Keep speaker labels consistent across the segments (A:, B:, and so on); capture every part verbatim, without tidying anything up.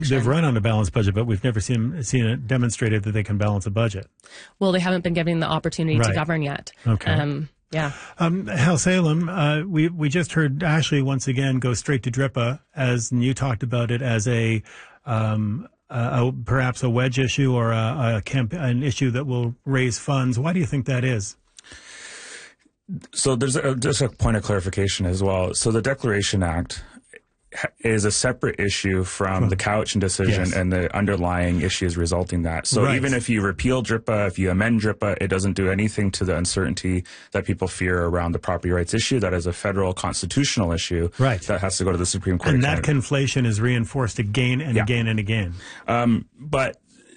A: they've run on a balanced budget, but we've never seen seen it demonstrated that they can balance a budget.
B: Well, they haven't been given the opportunity
A: right.
B: to govern yet.
A: Okay.
B: Um, yeah.
A: Um, Hal Salem, uh, we we just heard Ashley once again go straight to DRIPA, as and you talked about it as a, um, a, a perhaps a wedge issue or a, a camp, an issue that will raise funds. Why do you think that is?
C: So there's a, just a point of clarification as well. So the Declaration Act is a separate issue from the Cowichan decision yes. and the underlying issues resulting that. So right. even if you repeal DRIPA, if you amend DRIPA, it doesn't do anything to the uncertainty that people fear around the property rights issue. That is a federal constitutional issue
A: right.
C: that has to go to the Supreme Court.
A: And that conflation is reinforced again and yeah. again and again.
C: Um, but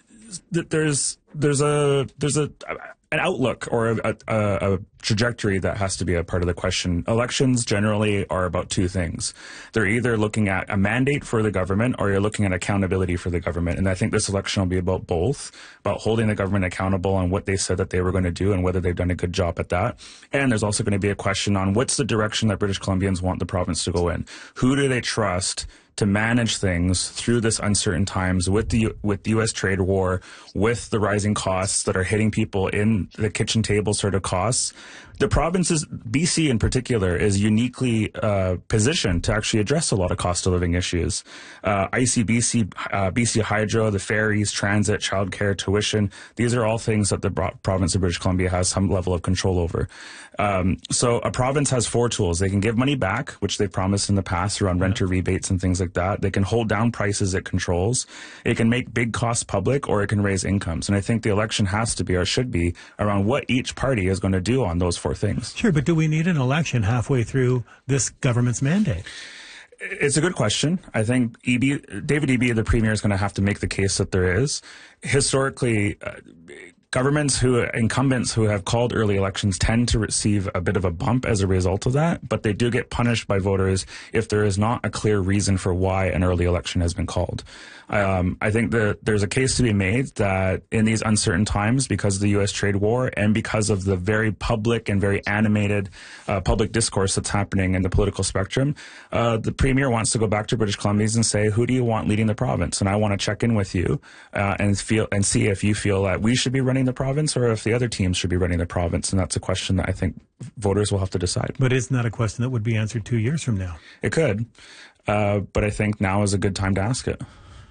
C: th- there's there's a there's a an outlook or a, a, a trajectory that has to be a part of the question. Elections generally are about two things. They're either looking at a mandate for the government or you're looking at accountability for the government. And I think this election will be about both, about holding the government accountable on what they said that they were going to do and whether they've done a good job at that. And there's also going to be a question on what's the direction that British Columbians want the province to go in. Who do they trust to manage things through this uncertain times with the with the U S trade war, with the rising costs that are hitting people in the kitchen table sort of costs. The provinces, B C in particular, is uniquely uh, positioned to actually address a lot of cost of living issues. Uh, I C B C, uh, B C Hydro, the ferries, transit, childcare, tuition, these are all things that the bro- province of British Columbia has some level of control over. Um, so a province has four tools. They can give money back, which they promised in the past around yeah. renter rebates and things like that. They can hold down prices it controls. It can make big costs public, or it can raise incomes. And I think the election has to be, or should be, around what each party is going to do on those four things.
A: Sure, but do we need an election halfway through this government's mandate?
C: It's a good question. I think E B, David Eby, the premier, is going to have to make the case that there is. Historically, uh, governments who, incumbents who have called early elections tend to receive a bit of a bump as a result of that, but they do get punished by voters if there is not a clear reason for why an early election has been called. Um, I think that there's a case to be made that in these uncertain times, because of the U S trade war and because of the very public and very animated uh, public discourse that's happening in the political spectrum, uh, the premier wants to go back to British Columbians and say, who do you want leading the province? And I want to check in with you uh, and feel and see if you feel that we should be running the province or if the other teams should be running the province. And that's a question that I think voters will have to decide.
A: But isn't that a question that would be answered two years from now?
C: It could. Uh, but I think now is a good time to ask it.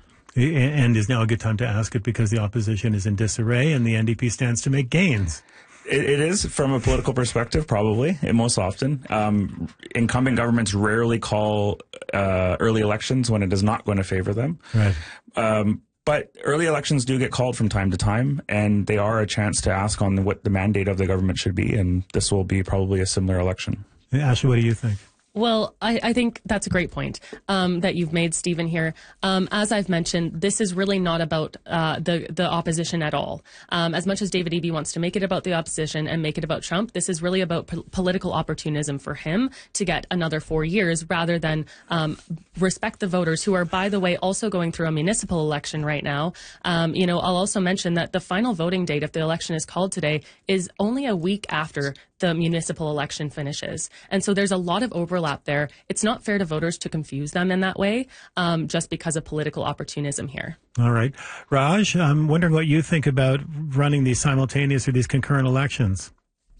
A: And is now a good time to ask it because the opposition is in disarray and the N D P stands to make gains?
C: It, it is, from a political perspective, probably, most often. Um, incumbent governments rarely call uh, early elections when it is not going to favor them.
A: Right.
C: Um, but early elections do get called from time to time, and they are a chance to ask on what the mandate of the government should be, and this will be probably a similar election.
A: Ashley, what do you think?
B: Well, I, I think that's a great point um, that you've made, Stephen, here. Um, as I've mentioned, this is really not about uh, the, the opposition at all. Um, as much as David Eby wants to make it about the opposition and make it about Trump, this is really about po- political opportunism for him to get another four years rather than um, respect the voters who are, by the way, also going through a municipal election right now. Um, you know, I'll also mention that the final voting date, if the election is called today, is only a week after the municipal election finishes. And so there's a lot of overlap there. It's not fair to voters to confuse them in that way um, just because of political opportunism here.
A: All right. Raj, I'm wondering what you think about running these simultaneous or these concurrent elections.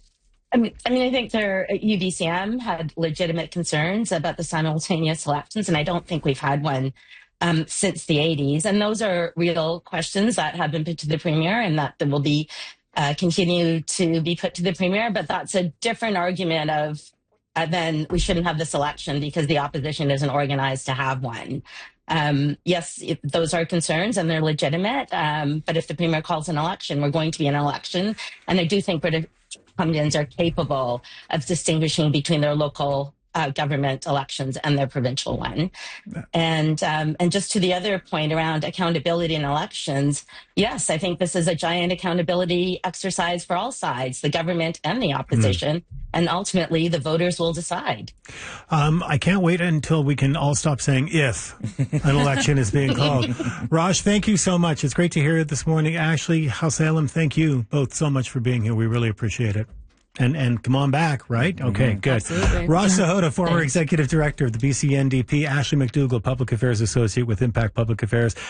D: I mean, I mean, I think their U D C M had legitimate concerns about the simultaneous elections, and I don't think we've had one um, since the eighties. And those are real questions that have been put to the premier and that will be Uh, continue to be put to the premier, but that's a different argument of uh, then we shouldn't have this election because the opposition isn't organized to have one. Um, yes, it, those are concerns and they're legitimate, um, but if the premier calls an election, we're going to be in an election. And I do think British Columbians are capable of distinguishing between their local Uh, government elections and their provincial one. And um, and just to the other point around accountability in elections, yes, I think this is a giant accountability exercise for all sides, the government and the opposition. Mm. And ultimately, the voters will decide.
A: Um, I can't wait until we can all stop saying if an election is being called. Raj, thank you so much. It's great to hear it this morning. Ashley, Hal Salem, thank you both so much for being here. We really appreciate it. And and come on back, right? Okay, mm-hmm. Good.
B: Absolutely.
A: Raj Sahota, former executive director of the B C N D P. Ashley McDougall, public affairs associate with Impact Public Affairs.